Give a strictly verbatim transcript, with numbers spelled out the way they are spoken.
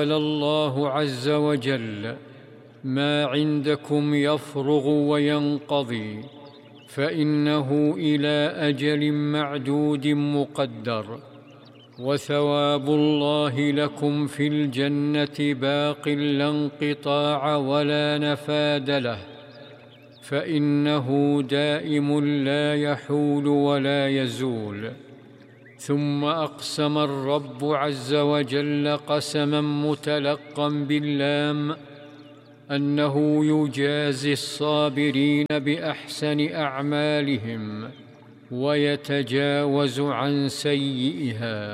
قال الله عز وجل: ما عندكم يفرغ وينقضي، فإنه إلى أجل معدود مقدر، وثواب الله لكم في الجنة باق لا انقطاع ولا نفاد له، فإنه دائم لا يحول ولا يزول. ثم أقسم الرب عز وجل قسما متلقا باللام أنه يجازي الصابرين بأحسن أعمالهم ويتجاوز عن سيئها.